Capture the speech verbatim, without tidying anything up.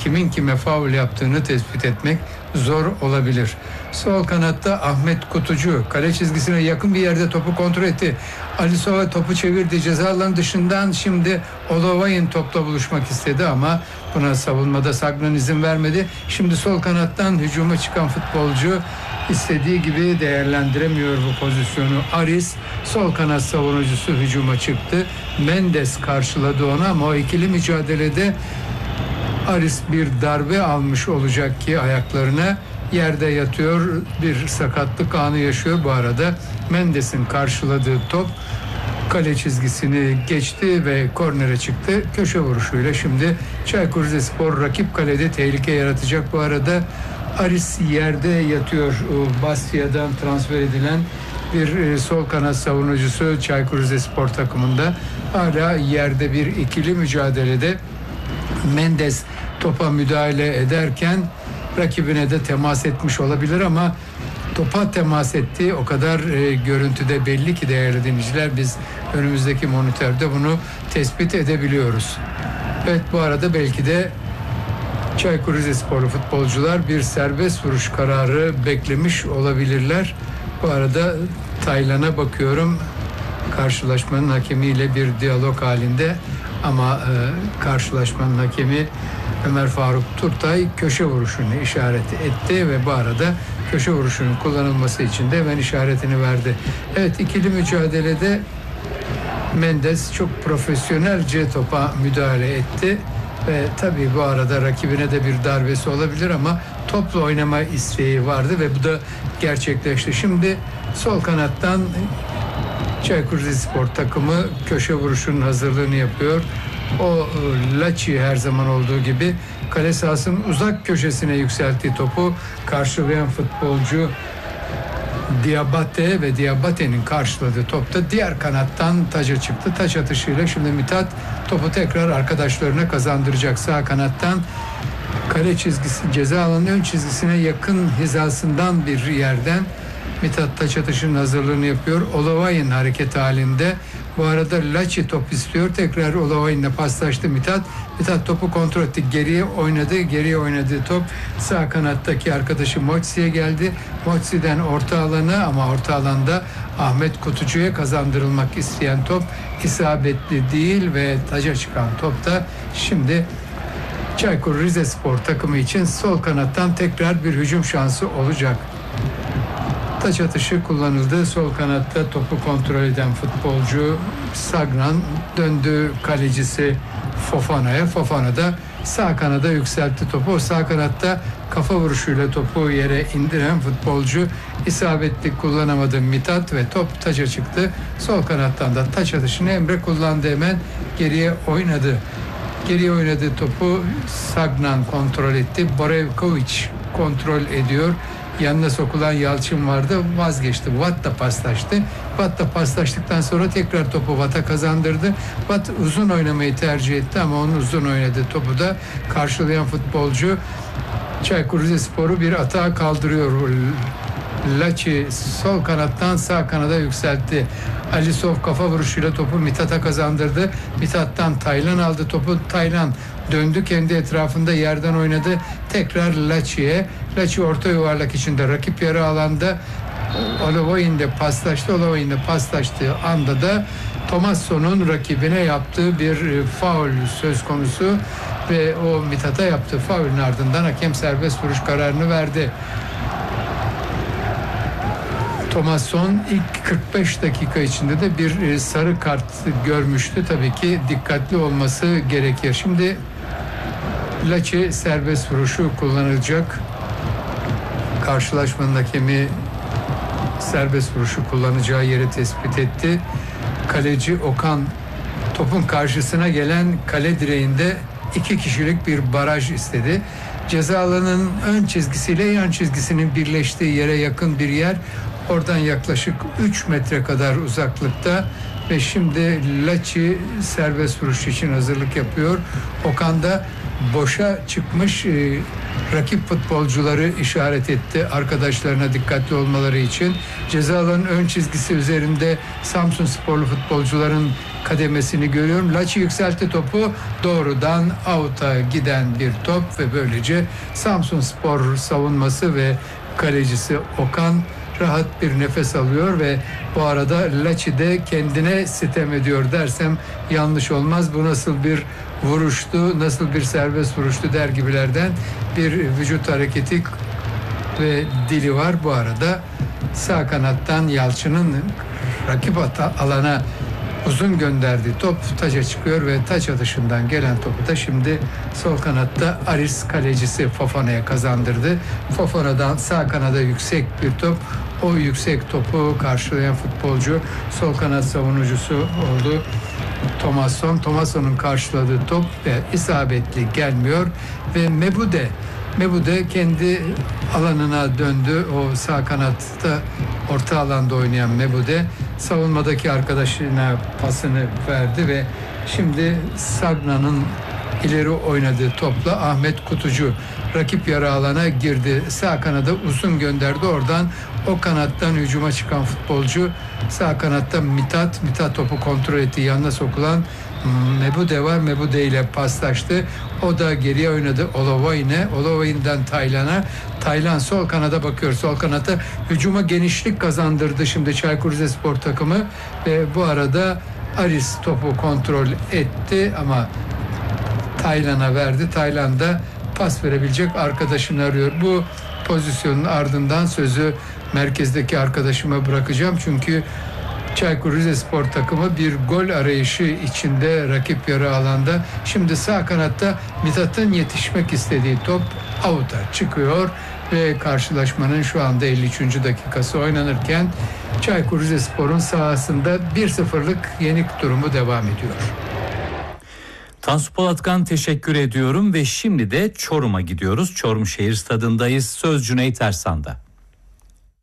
kimin kime faul yaptığını tespit etmek zor olabilir. Sol kanatta Ahmet Kutucu kale çizgisine yakın bir yerde topu kontrol etti. Alisova topu çevirdi. Ceza alanı dışından şimdi Olovay'ın topla buluşmak istedi ama buna savunmada Sagnan izin vermedi. Şimdi sol kanattan hücuma çıkan futbolcu istediği gibi değerlendiremiyor bu pozisyonu. Aris sol kanat savunucusu hücuma çıktı. Mendes karşıladı onu ama o ikili mücadelede Aris bir darbe almış olacak ki ayaklarına, yerde yatıyor, bir sakatlık anı yaşıyor. Bu arada Mendes'in karşıladığı top kale çizgisini geçti ve kornere çıktı. Köşe vuruşuyla şimdi Çaykur Rizespor rakip kalede tehlike yaratacak. Bu arada Aris yerde yatıyor. Bastia'dan transfer edilen bir sol kanat savunucusu Çaykur Rizespor takımında. Hala yerde bir ikili mücadelede. Mendes topa müdahale ederken rakibine de temas etmiş olabilir ama topa temas ettiği o kadar e, görüntüde belli ki değerli dinleyiciler, biz önümüzdeki monitörde bunu tespit edebiliyoruz. Evet, bu arada belki de Çaykur Rizesporlu futbolcular bir serbest vuruş kararı beklemiş olabilirler. Bu arada Taylan'a bakıyorum, karşılaşmanın hakemiyle bir diyalog halinde ama e, karşılaşmanın hakemi Ömer Faruk Turtay köşe vuruşunu işaret etti ve bu arada köşe vuruşunun kullanılması için de hemen işaretini verdi. Evet, ikili mücadelede Mendes çok profesyonelce topa müdahale etti ve tabii bu arada rakibine de bir darbesi olabilir ama topla oynama isteği vardı ve bu da gerçekleşti. Şimdi sol kanattan Çaykur Rizespor takımı köşe vuruşunun hazırlığını yapıyor. O Laçi her zaman olduğu gibi kale sahasının uzak köşesine yükselttiği topu karşılayan futbolcu Diabate ve Diabate'nin karşıladığı topta diğer kanattan taca çıktı. Taç atışıyla şimdi Mithat topu tekrar arkadaşlarına kazandıracak. Sağ kanattan kale çizgisi, ceza alanının ön çizgisine yakın hizasından bir yerden Mithat taç atışının hazırlığını yapıyor. Olovay'ın hareket halinde. Bu arada Laçi top istiyor. Tekrar Olovay'ınla paslaştı Mithat. Mithat topu kontrol etti. Geriye oynadı. Geriye oynadığı top sağ kanattaki arkadaşı Motsi'ye geldi. Motsi'den orta alana ama orta alanda Ahmet Kutucu'ya kazandırılmak isteyen top isabetli değil ve taca çıkan top da şimdi Çaykur Rizespor takımı için sol kanattan tekrar bir hücum şansı olacak. Taç atışı kullanıldı. Sol kanatta topu kontrol eden futbolcu Sagnan döndü kalecisi Fofana'ya. Fofana da sağ kanada yükseltti topu. O sağ kanatta kafa vuruşuyla topu yere indiren futbolcu isabetli kullanamadı Mithat ve top taça çıktı. Sol kanattan da taç atışını Emre kullandı, hemen geriye oynadı. Geriye oynadığı topu Sagnan kontrol etti. Borevkovic kontrol ediyor. Yanına sokulan Yalçın vardı, vazgeçti. Watt da paslaştı. Watt da paslaştıktan sonra tekrar topu Watt'a kazandırdı. Watt uzun oynamayı tercih etti ama onun uzun oynadığı topu da karşılayan futbolcu Çaykur Rizespor'u bir atağa kaldırıyor. Laçi sol kanattan sağ kanada yükseltti. Alisov kafa vuruşuyla topu Mithat'a kazandırdı. Mithat'tan Taylan aldı topu. Taylan döndü kendi etrafında, yerden oynadı. Tekrar Laçi'ye. Laçi orta yuvarlak içinde rakip yarı alanda Olovay'ın'da paslaştı. Olovay'ın'da paslaştığı anda da Tomasson'un rakibine yaptığı bir faul söz konusu ve o Mithat'a yaptığı faulün ardından hakem serbest vuruş kararını verdi. Tomasson ilk kırk beş dakika içinde de bir sarı kart görmüştü. Tabii ki dikkatli olması gerekir. Şimdi Laçi serbest vuruşu kullanılacak. Karşılaşmanın hakemi serbest vuruşu kullanacağı yeri tespit etti. Kaleci Okan topun karşısına gelen kale direğinde iki kişilik bir baraj istedi. Ceza alanının ön çizgisiyle yan çizgisinin birleştiği yere yakın bir yer. Oradan yaklaşık üç metre kadar uzaklıkta ve şimdi Laçi serbest vuruş için hazırlık yapıyor. Okan da boşa çıkmış e, rakip futbolcuları işaret etti arkadaşlarına dikkatli olmaları için. Ceza alanının ön çizgisi üzerinde Samsunsporlu futbolcuların kademesini görüyorum. Laçi yükseltti topu. Doğrudan out'a giden bir top ve böylece Samsunspor savunması ve kalecisi Okan rahat bir nefes alıyor ve bu arada Laçi de kendine sitem ediyor dersem yanlış olmaz. Bu nasıl bir vuruştu, nasıl bir serbest vuruştu der gibilerden bir vücut hareketi ve dili var. Bu arada sağ kanattan Yalçın'ın rakip alana uzun gönderdiği top taça çıkıyor ve taç atışından gelen topu da şimdi sol kanatta Aris kalecisi Fofana'ya kazandırdı. Fofana'dan sağ kanada yüksek bir top. O yüksek topu karşılayan futbolcu sol kanat savunucusu oldu. Thomasson. Thomasson'un karşıladığı top ve isabetli gelmiyor ve Mebude Mebude kendi alanına döndü. O sağ kanatta orta alanda oynayan Mebude savunmadaki arkadaşına pasını verdi ve şimdi Sagna'nın ileri oynadığı topla Ahmet Kutucu rakip yarı alana girdi. Sağ kanada uzun gönderdi. Oradan o kanattan hücuma çıkan futbolcu sağ kanatta Mithat. Mithat topu kontrol etti. Yanına sokulan Mebude var. Mebude ile paslaştı. O da geriye oynadı. Olovayne. Olovayne'den Taylan'a. Taylan sol kanada bakıyor. Sol kanata hücuma genişlik kazandırdı şimdi Çaykur Rizespor takımı ve bu arada Aris topu kontrol etti ama Taylan'a verdi. Taylan da pas verebilecek arkadaşını arıyor. Bu pozisyonun ardından sözü merkezdeki arkadaşıma bırakacağım. Çünkü Çaykur Rizespor takımı bir gol arayışı içinde rakip yarı alanda. Şimdi sağ kanatta Mithat'ın yetişmek istediği top out'a çıkıyor ve karşılaşmanın şu anda elli üçüncü dakikası oynanırken Çaykur Rizespor'un sahasında bir sıfırlık yenik durumu devam ediyor. Tansu Polatkan teşekkür ediyorum ve şimdi de Çorum'a gidiyoruz. Çorum Şehir Stadı'ndayız. Söz Cüneyt Ersan'da.